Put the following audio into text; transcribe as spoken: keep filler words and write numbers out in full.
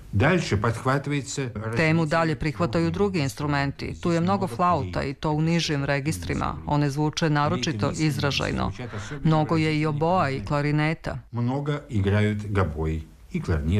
Temu dalje prihvataju drugi instrumenti. Tu je mnogo flauta i to u nižim registrima. One zvuče naročito izražajno. Mnogo je i oboa i klarineta.